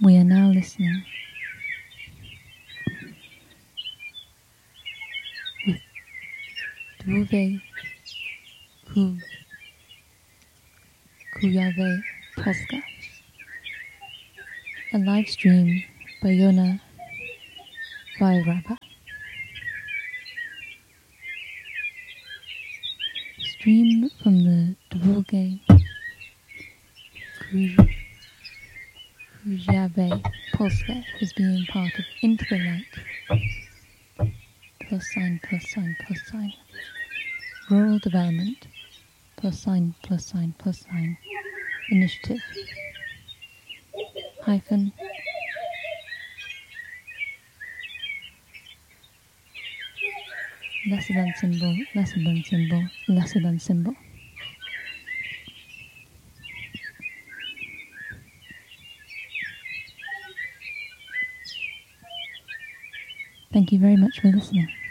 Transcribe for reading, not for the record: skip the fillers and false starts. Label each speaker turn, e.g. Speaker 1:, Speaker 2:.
Speaker 1: We are now listening with Dvuve Kuyave Polska, a live stream by Yona Vairaba. Stream from the Dvuve Kuyave Polska is being part of Into the Light ++++, Rural Development ++++ Initiative hyphen lesser than symbol. Thank you very much for listening.